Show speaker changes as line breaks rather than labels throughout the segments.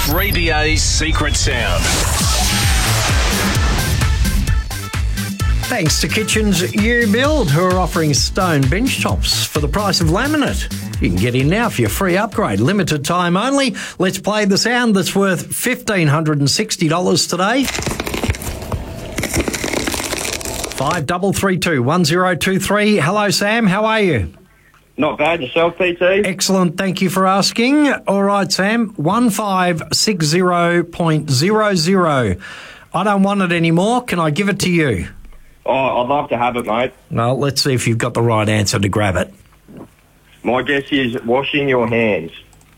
3BA's Secret Sound.
Thanks to Kitchens You Build, who are offering stone bench tops for the price of laminate. You can get in now for your free upgrade. Limited time only. Let's play the sound that's worth $1,560 today. 5332 1023. Hello, Sam. How are you?
Not bad. Yourself, PT?
Excellent. Thank you for asking. All right, Sam. 1560.00. I don't want it anymore. Can I give it to you?
Oh, I'd love to have it, mate.
Well, let's see if you've got the right answer to grab it.
My guess is washing your hands.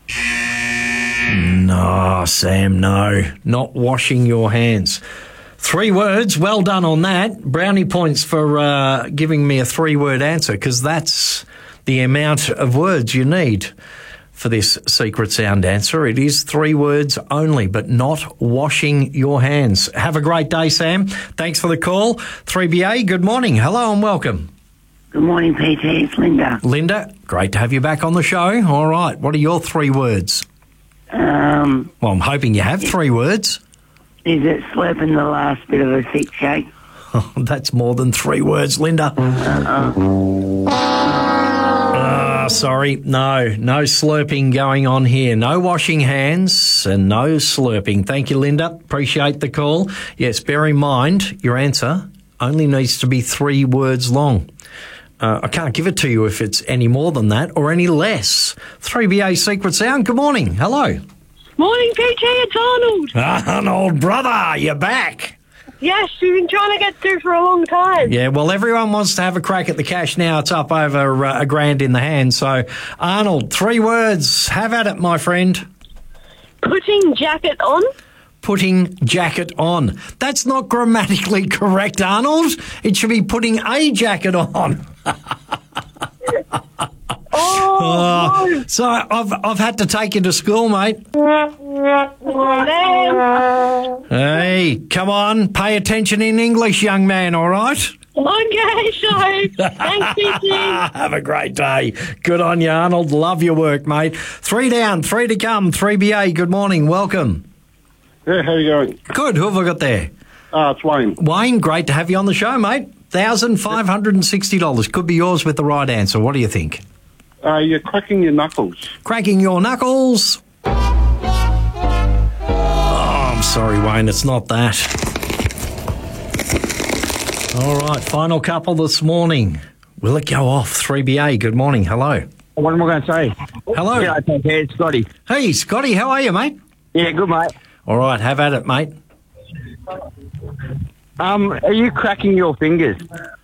No, Sam, no. Not washing your hands. 3 words. Well done on that. Brownie points for giving me a 3-word answer, because that's the amount of words you need for this secret sound answer. It is 3 words only, but not washing your hands. Have a great day, Sam. Thanks for the call. 3BA, good morning. Hello and welcome.
Good morning, PT. It's Linda.
Linda, great to have you back on the show. All right, what are your 3 words? Well, I'm hoping you have 3 words.
Is it slurping the last bit of a thick shake?
That's more than 3 words, Linda. Sorry, no slurping going on here. No washing hands and no slurping. Thank you, Linda. Appreciate the call. Yes, bear in mind your answer only needs to be 3 words long. I can't give it to you if it's any more than that or any less. 3BA Secret Sound, good morning. Hello.
Morning, PT. It's Arnold.
Arnold, brother, you're back.
Yes, you've been trying to get through for a long time.
Yeah, well, everyone wants to have a crack at the cash now. It's up over $1,000 in the hand. So, Arnold, 3 words. Have at it, my friend.
Putting jacket on.
Putting jacket on. That's not grammatically correct, Arnold. It should be putting a jacket on.
No.
So I've had to take you to school, mate. Hey, come on, pay attention in English, young man, all right?
Okay, so thanks, PT.
Have a great day. Good on you, Arnold. Love your work, mate. 3 down, 3 to come. 3BA, good morning. Welcome.
Yeah, how you going?
Good. Who have I got there?
It's Wayne.
Wayne, great to have you on the show, mate. $1,560 could be yours with the right answer. What do you think?
You're cracking your knuckles.
Cracking your knuckles. Oh, I'm sorry, Wayne. It's not that. All right, final couple this morning. Will it go off? 3BA, good morning. Hello.
What am I going to say?
Hello.
Yeah, okay, it's Scotty.
Hey, Scotty, how are you, mate?
Yeah, good, mate.
All right, have at it, mate.
Are you cracking your fingers?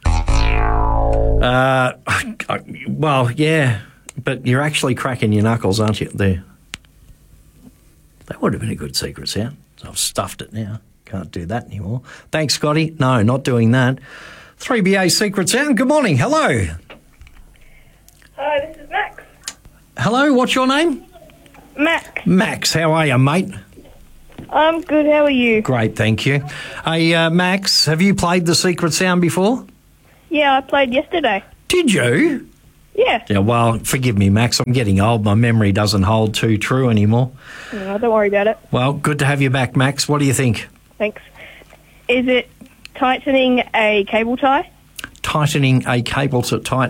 Well, yeah, but you're actually cracking your knuckles, aren't you, there? That would have been a good secret sound. I've stuffed it now. Can't do that anymore. Thanks, Scotty. No, not doing that. 3BA Secret Sound, good morning. Hello.
Hi, this is Max.
Hello, what's your name?
Max.
Max, how are you, mate?
I'm good, how are you?
Great, thank you. Hey, Max, have you played the Secret Sound before?
Yeah, I played yesterday.
Did you?
Yeah.
Yeah, well, forgive me, Max. I'm getting old. My memory doesn't hold too true anymore.
No, don't worry about it.
Well, good to have you back, Max. What do you think?
Thanks. Is it tightening a cable tie?
Tightening a cable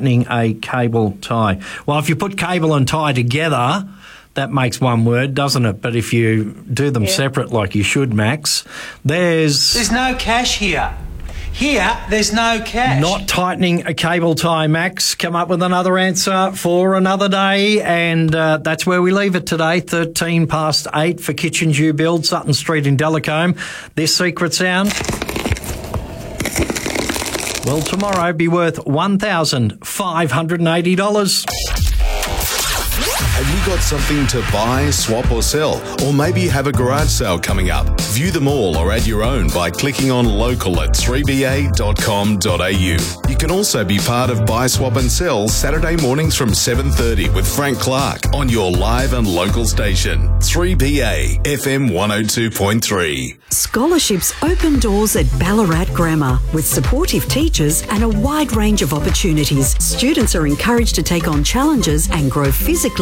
tie. Well, if you put cable and tie together, that makes 1 word, doesn't it? But if you do them separate like you should, Max, there's
no cash here. Here, there's no cash.
Not tightening a cable tie, Max. Come up with another answer for another day, and that's where we leave it today. 8:13 for Kitchens You Build, Sutton Street in Delacombe. This secret sound will tomorrow be worth $1,580.
Have you got something to buy, swap or sell? Or maybe you have a garage sale coming up? View them all or add your own by clicking on local at 3ba.com.au. You can also be part of Buy, Swap and Sell Saturday mornings from 7:30 with Frank Clark on your live and local station. 3BA FM 102.3.
Scholarships open doors at Ballarat Grammar. With supportive teachers and a wide range of opportunities, students are encouraged to take on challenges and grow physically, mentally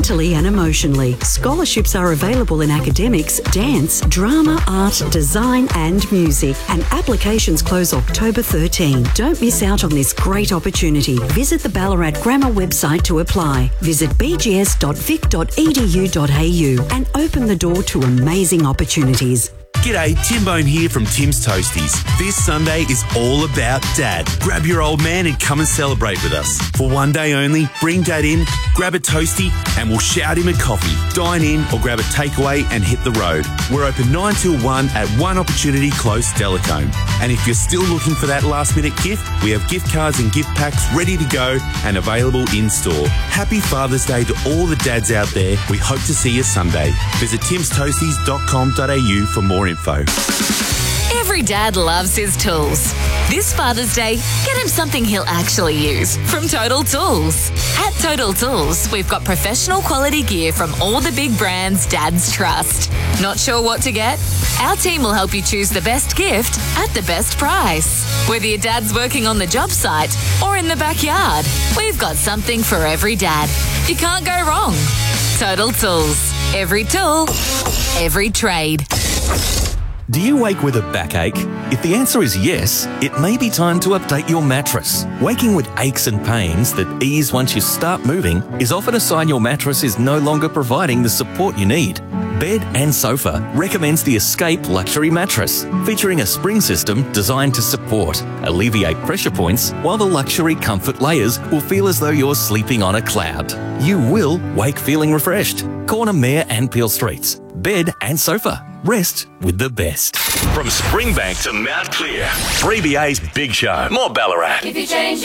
mentally and emotionally. Scholarships are available in academics, dance, drama, art, design and music. And applications close October 13. Don't miss out on this great opportunity. Visit the Ballarat Grammar website to apply. Visit bgs.vic.edu.au and open the door to amazing opportunities.
G'day, Tim Bone here from Tim's Toasties. This Sunday is all about Dad. Grab your old man and come and celebrate with us. For one day only, bring Dad in, grab a toastie and we'll shout him a coffee. Dine in or grab a takeaway and hit the road. We're open 9 till 1 at One Opportunity Close, Delacombe. And if you're still looking for that last minute gift, we have gift cards and gift packs ready to go and available in store. Happy Father's Day to all the dads out there. We hope to see you Sunday. Visit timstoasties.com.au for more info.
Every dad loves his tools. This Father's Day, get him something he'll actually use from Total Tools. At Total Tools, we've got professional quality gear from all the big brands dads trust. Not sure what to get? Our team will help you choose the best gift at the best price. Whether your dad's working on the job site or in the backyard, we've got something for every dad. You can't go wrong. Total Tools. Every tool, every trade.
Do you wake with a backache? If the answer is yes, it may be time to update your mattress. Waking with aches and pains that ease once you start moving is often a sign your mattress is no longer providing the support you need. Bed and Sofa recommends the Escape Luxury Mattress, featuring a spring system designed to support, alleviate pressure points, while the luxury comfort layers will feel as though you're sleeping on a cloud. You will wake feeling refreshed. Corner Mayor and Peel Streets. Bed and Sofa. Rest with the best.
From Springbank to Mount Clear, 3BA's Big Show. More Ballarat.
If you change